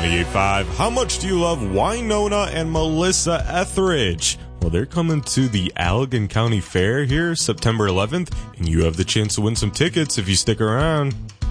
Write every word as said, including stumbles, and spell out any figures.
ninety-eight point five. How much do you love Wynonna and Melissa Etheridge? Well, they're coming to the Allegan County Fair here September eleventh, and you have the chance to win some tickets if you stick around.